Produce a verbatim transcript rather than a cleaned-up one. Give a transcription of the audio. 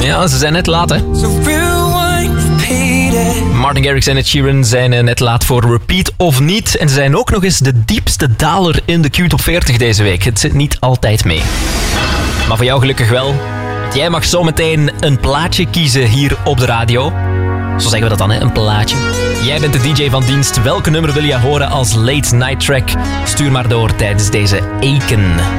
Ja, ze zijn net laat, hè. Martin Garrix en Ed Sheeran zijn net laat voor Repeat of niet. En ze zijn ook nog eens de diepste daler in de Q Top veertig deze week. Het zit niet altijd mee. Maar voor jou gelukkig wel. Jij mag zometeen een plaatje kiezen hier op de radio. Zo zeggen we dat dan, hè? Een plaatje. Jij bent de D J van dienst. Welke nummer wil je horen als late night track? Stuur maar door tijdens deze Aiken.